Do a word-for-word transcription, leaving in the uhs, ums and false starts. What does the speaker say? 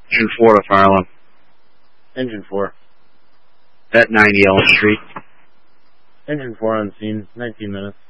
Engine four to fire alarm. Engine four. At ninety Elm Street. Engine four on scene, nineteen minutes.